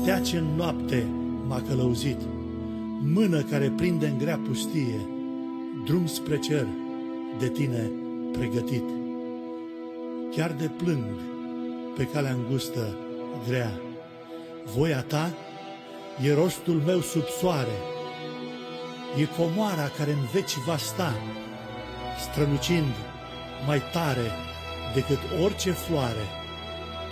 Stea ce în noapte m-a călăuzit, mână care prinde în grea pustie, drum spre cer de tine pregătit. Chiar de plâng pe calea îngustă grea, voia ta e rostul meu sub soare, e comoara care în veci va sta, strălucind mai tare decât orice floare.